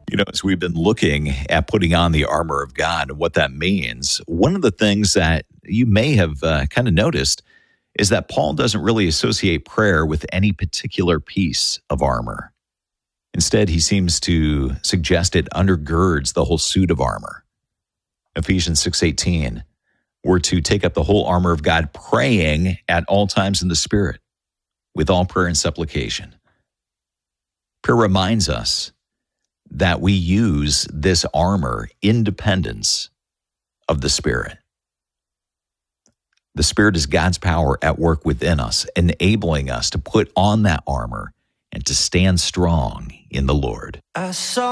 As we've been looking at putting on the armor of God and what that means, one of the things that you may have kind of noticed is that Paul doesn't really associate prayer with any particular piece of armor. Instead, he seems to suggest it undergirds the whole suit of armor. Ephesians 6:18, we're to take up the whole armor of God, praying at all times in the Spirit, with all prayer and supplication. Prayer reminds us that we use this armor independent of the Spirit. The Spirit is God's power at work within us, enabling us to put on that armor and to stand strong in the Lord.